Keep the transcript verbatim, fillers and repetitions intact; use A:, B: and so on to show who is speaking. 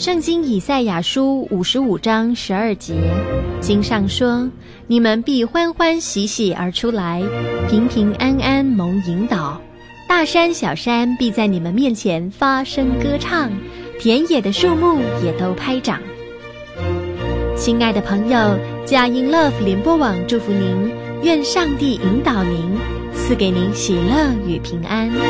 A: 圣经以赛亚书五十五章十二节，经上说：你们必欢欢喜喜而出来，平平安安蒙引导。大山小山必在你们面前发声歌唱，田野的树木也都拍掌。亲爱的朋友，佳音 Love 联播网祝福您，愿上帝引导您，赐给您喜乐与平安。